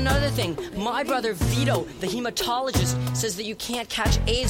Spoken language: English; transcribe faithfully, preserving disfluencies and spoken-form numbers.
another thing. My brother Vito, the hematologist, says that you can't catch AIDS